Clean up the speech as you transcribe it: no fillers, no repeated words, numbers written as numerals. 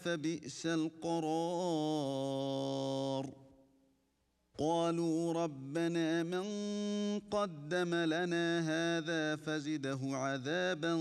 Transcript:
فبئس القرار. قالوا ربنا من قدم لنا هذا فزده عذابا